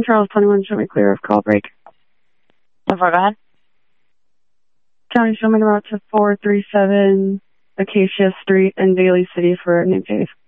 St. Charles 21, show me clear of call break. 10-4, go ahead. County, show me the route to 437 Acacia Street in Daly City for name change.